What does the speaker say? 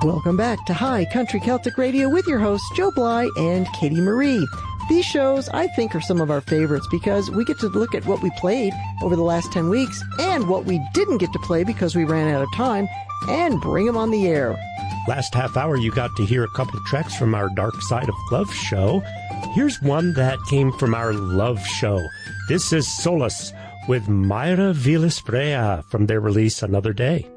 Welcome back to High Country Celtic Radio with your hosts, Joe Bly and Katie Marie. These shows, I think, are some of our favorites because we get to look at what we played over the last 10 weeks and what we didn't get to play because we ran out of time and bring them on the air. Last half hour, you got to hear a couple of tracks from our Dark Side of Love show. Here's one that came from our Love show. This is Solace with Myra Villasprea from their release Another Day.